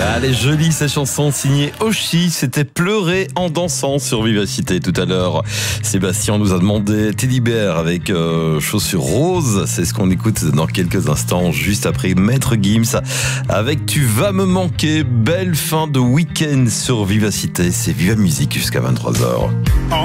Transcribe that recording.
Elle est jolie sa chanson signée Oshi, c'était Pleurer en dansant sur Vivacité tout à l'heure. Sébastien nous a demandé Teddy Bear avec Chaussures Roses, c'est ce qu'on écoute dans quelques instants, juste après Maître Gims avec Tu vas me manquer. Belle fin de week-end sur Vivacité, c'est Viva Musique jusqu'à 23h.